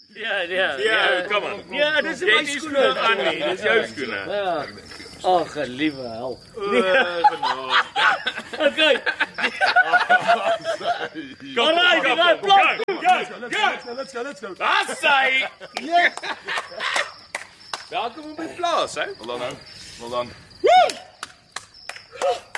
Ja, kom maar. Ja, dis Jy my het nie skoene. skoene aan nie, dis jou skoene. Ja. Ag, liewe hel. Genade. Okay. Kom, Alright, plak. Let's go. Daar sy. Welkom op die plaas, hè? Well done.